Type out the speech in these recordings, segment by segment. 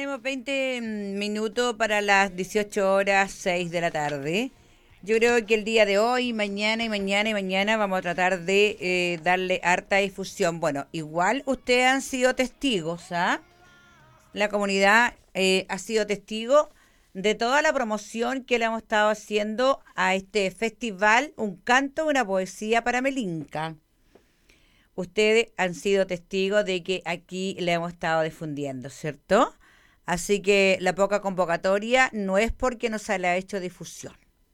tenemos 20 minutos para las 18 horas 6 de la tarde. Yo creo que el día de hoy, mañana y mañana y mañana vamos a tratar de darle harta difusión. Bueno, igual ustedes han sido testigos, ¿ah? La comunidad ha sido testigo de toda la promoción que le hemos estado haciendo a este festival, un canto, una poesía para Melinka. Ustedes han sido testigos de que aquí le hemos estado difundiendo, ¿cierto? Así que la poca convocatoria no es porque no se le ha hecho difusión.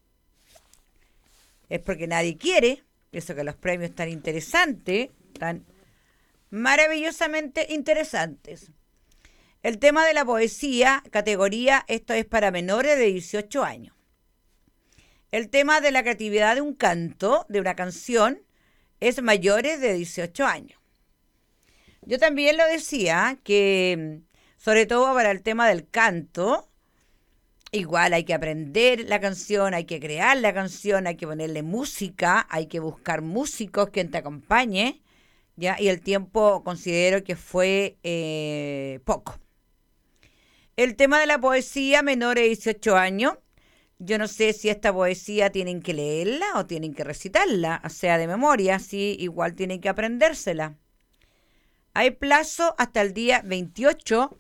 Es porque nadie quiere, eso que los premios tan interesantes, tan maravillosamente interesantes. El tema de la poesía, categoría, esto es para menores de 18 años. El tema de la creatividad de un canto, de una canción, es mayores de 18 años. Yo también lo decía que, sobre todo para el tema del canto, igual hay que aprender la canción, hay que crear la canción, hay que ponerle música, hay que buscar músicos quien te acompañe, ¿ya? Y el tiempo considero que fue poco. El tema de la poesía menores de 18 años, yo no sé si esta poesía tienen que leerla o tienen que recitarla, o sea, de memoria, sí, igual tienen que aprendérsela. Hay plazo hasta el día 28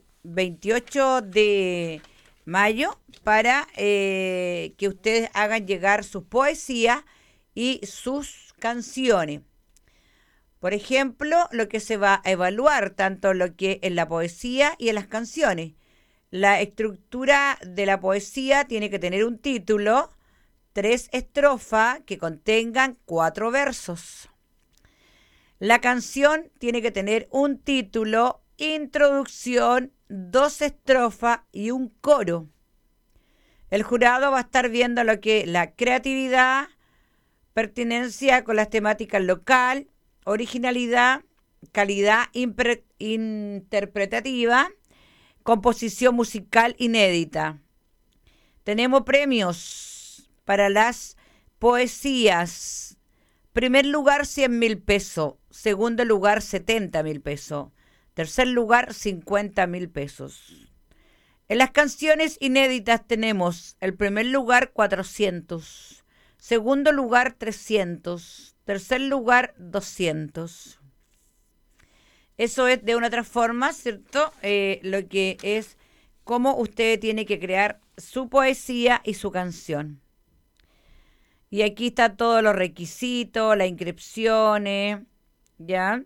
de mayo para que ustedes hagan llegar sus poesías y sus canciones. Por ejemplo, lo que se va a evaluar, tanto lo que en la poesía y en las canciones. La estructura de la poesía tiene que tener un título, 3 estrofas que contengan 4 versos. La canción tiene que tener un título, introducción, 2 estrofas y un coro. El jurado va a estar viendo lo que es la creatividad, pertinencia con las temáticas local, originalidad, calidad interpretativa, composición musical inédita. Tenemos premios para las poesías. Primer lugar, 100.000 pesos. Segundo lugar, 70.000 pesos. Tercer lugar, 50.000 pesos. En las canciones inéditas tenemos el primer lugar, 400. Segundo lugar, 300. Tercer lugar, 200. Eso es de una otra forma, ¿cierto? Lo que es cómo usted tiene que crear su poesía y su canción. Y aquí está todos los requisitos, las inscripciones, ¿ya?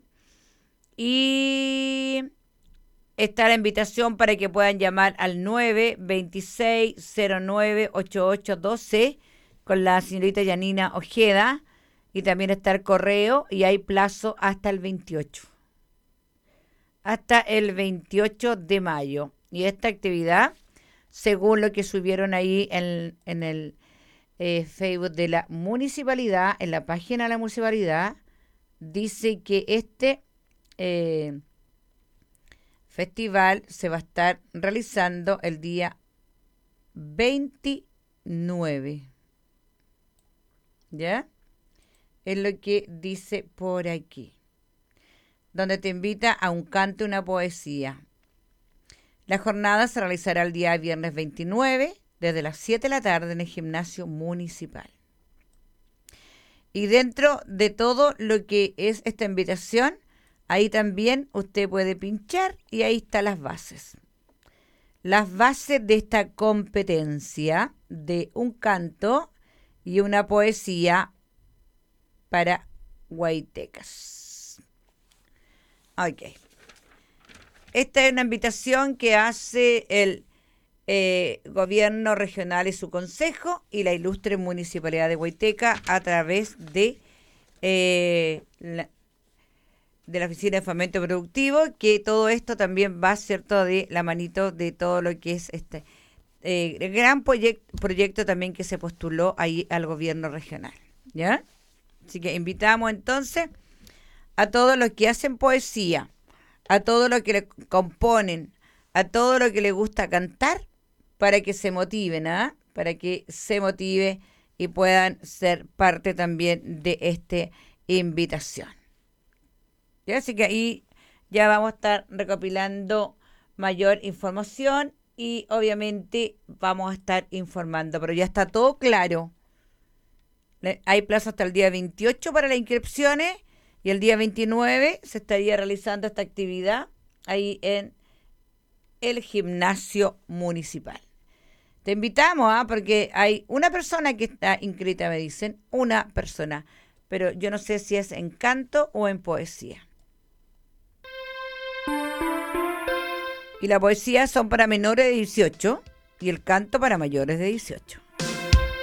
Y está la invitación para que puedan llamar al 926-098812 con la señorita Yanina Ojeda. Y también está el correo y hay plazo hasta el 28. Hasta el 28 de mayo. Y esta actividad, según lo que subieron ahí en el Facebook de la municipalidad, en la página de la municipalidad, dice que este festival se va a estar realizando el día 29. ¿Ya? Es lo que dice por aquí, donde te invita a un canto y una poesía. La jornada se realizará el día viernes 29, desde las 7 de la tarde en el gimnasio municipal. Y dentro de todo lo que es esta invitación, ahí también usted puede pinchar y ahí están las bases. Las bases de esta competencia de un canto y una poesía para guaitecas. Ok. Esta es una invitación que hace el gobierno regional y su consejo y la ilustre municipalidad de Guaiteca a través de la Oficina de Fomento Productivo, que todo esto también va, ¿cierto?, de la manito de todo lo que es este gran proyecto también que se postuló ahí al gobierno regional, ¿ya? Así que invitamos entonces a todos los que hacen poesía, a todos los que le componen, a todo lo que les gusta cantar, para que se motiven, ¿ah? Para que se motive y puedan ser parte también de esta invitación. ¿Ya? Así que ahí ya vamos a estar recopilando mayor información y obviamente vamos a estar informando, pero ya está todo claro. Hay plazo hasta el día 28 para las inscripciones y el día 29 se estaría realizando esta actividad ahí en el gimnasio municipal. Te invitamos, porque hay una persona que está inscrita, me dicen, una persona, pero yo no sé si es en canto o en poesía. Y la poesía son para menores de 18 y el canto para mayores de 18.